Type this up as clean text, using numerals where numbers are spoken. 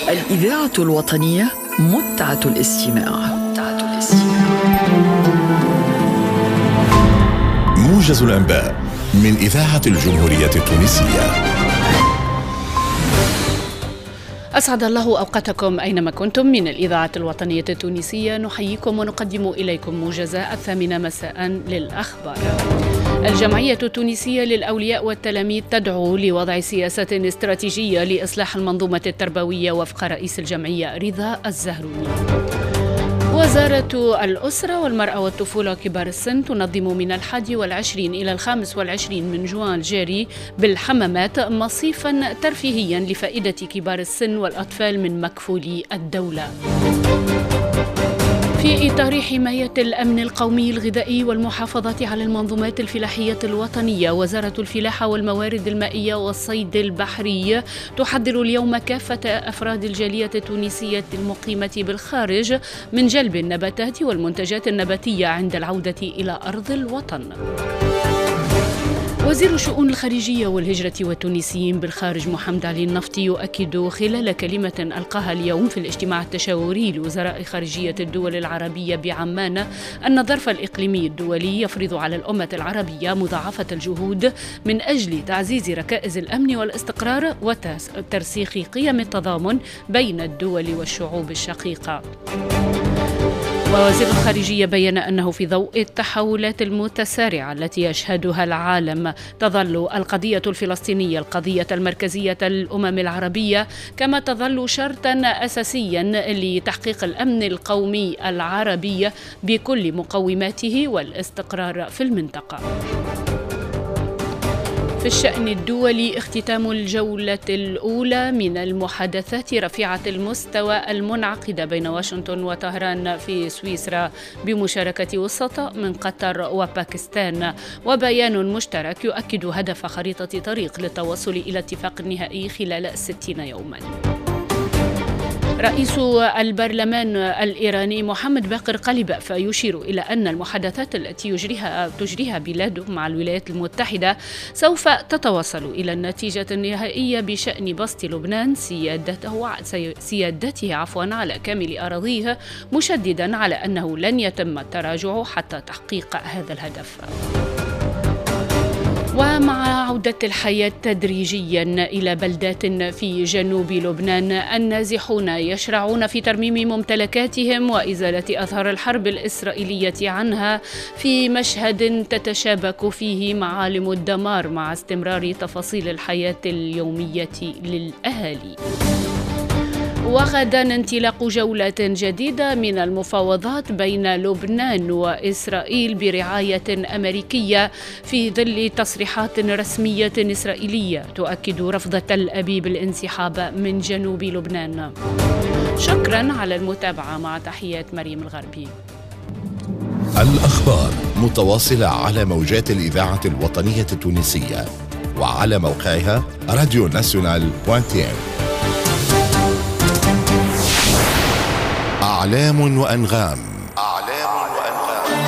الإذاعة الوطنية متعة الاستماع. موجز الأنباء من إذاعة الجمهورية التونسية. أسعد الله أوقاتكم أينما كنتم. من الإذاعة الوطنية التونسية نحييكم ونقدم إليكم موجز 8 مساء للأخبار. الجمعية التونسية للأولياء والتلاميذ تدعو لوضع سياسة استراتيجية لإصلاح المنظومة التربوية وفق رئيس الجمعية رضا الزهروني. وزارة الأسرة والمرأة والطفولة وكبار السن تنظم من 21 إلى 25 من جوان الجاري بالحمامات مصيفا ترفيهيا لفائدة كبار السن والأطفال من مكفولي الدولة. في إطار حماية الأمن القومي الغذائي والمحافظة على المنظومات الفلاحية الوطنية، وزارة الفلاحة والموارد المائية والصيد البحري تحذر اليوم كافة أفراد الجالية التونسية المقيمة بالخارج من جلب النباتات والمنتجات النباتية عند العودة إلى أرض الوطن. وزير الشؤون الخارجية والهجرة والتونسيين بالخارج محمد علي النفطي يؤكد خلال كلمة ألقاها اليوم في الاجتماع التشاوري لوزراء خارجية الدول العربية بعمان أن الظرف الإقليمي الدولي يفرض على الأمة العربية مضاعفة الجهود من أجل تعزيز ركائز الأمن والاستقرار وترسيخ قيم التضامن بين الدول والشعوب الشقيقة. ووزير الخارجية بيّن أنه في ضوء التحولات المتسارعة التي يشهدها العالم تظل القضية الفلسطينية القضية المركزية للأمم العربية، كما تظل شرطاً أساسياً لتحقيق الأمن القومي العربي بكل مقوماته والاستقرار في المنطقة. في الشأن الدولي، اختتام الجولة الأولى من المحادثات رفيعة المستوى المنعقدة بين واشنطن وطهران في سويسرا بمشاركة وسطاء من قطر وباكستان، وبيان مشترك يؤكد هدف خريطة طريق للتوصل إلى اتفاق نهائي خلال 60 يوماً. رئيس البرلمان الإيراني محمد باقر قليباف يشير إلى أن المحادثات التي تجريها بلاده مع الولايات المتحدة سوف تتوصل إلى النتيجة النهائية بشأن بسط لبنان سيادته على كامل أراضيه، مشددا على أنه لن يتم التراجع حتى تحقيق هذا الهدف. ومع عودة الحياة تدريجيا إلى بلدات في جنوب لبنان، النازحون يشرعون في ترميم ممتلكاتهم وإزالة آثار الحرب الإسرائيلية عنها في مشهد تتشابك فيه معالم الدمار مع استمرار تفاصيل الحياة اليومية للأهالي. وغدا انطلاق جولة جديدة من المفاوضات بين لبنان وإسرائيل برعاية أمريكية في ظل تصريحات رسمية إسرائيلية تؤكد رفض تل أبيب الانسحاب من جنوب لبنان. شكرا على المتابعة، مع تحيات مريم الغربي. الأخبار متواصلة على موجات الإذاعة الوطنية التونسية وعلى موقعها radionational.tn. أعلام وأنغام.